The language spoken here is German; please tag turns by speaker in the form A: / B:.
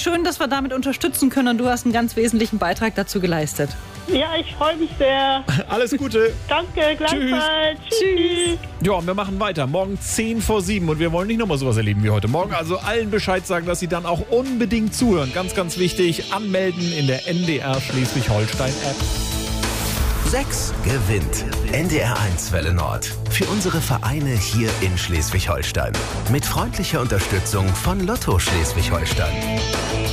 A: schön, dass wir damit unterstützen können und du hast einen ganz wesentlichen Beitrag dazu geleistet.
B: Ja, ich freue mich sehr.
C: Alles Gute.
B: Danke, gleichfalls. Tschüss.
C: Ja, und wir machen weiter. Morgen 6:50 und wir wollen nicht nochmal sowas erleben wie heute Morgen. Also allen Bescheid sagen, dass sie dann auch unbedingt zuhören. Ganz, ganz wichtig, anmelden in der NDR Schleswig-Holstein-App.
D: 6 gewinnt. NDR 1 Welle Nord. Für unsere Vereine hier in Schleswig-Holstein. Mit freundlicher Unterstützung von Lotto Schleswig-Holstein.